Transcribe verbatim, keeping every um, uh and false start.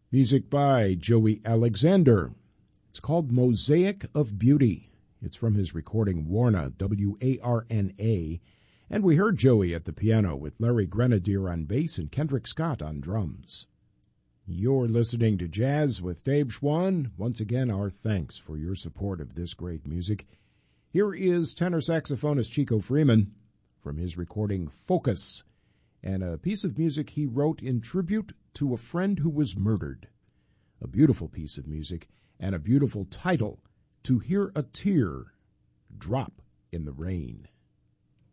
Music by Joey Alexander. It's called Mosaic of Beauty. It's from his recording Warna, W A R N A. And we heard Joey at the piano with Larry Grenadier on bass and Kendrick Scott on drums. You're listening to Jazz with Dave Schwann. Once again, our thanks for your support of this great music. Here is tenor saxophonist Chico Freeman from his recording Focus, and a piece of music he wrote in tribute to a friend who was murdered. A beautiful piece of music and a beautiful title, To Hear a Tear Drop in the Rain.